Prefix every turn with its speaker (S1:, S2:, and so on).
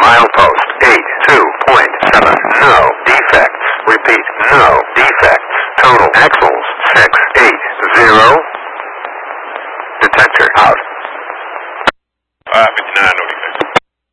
S1: Milepost 82.7. No defects. Repeat, no defects. Total axles 680. Detector out. 59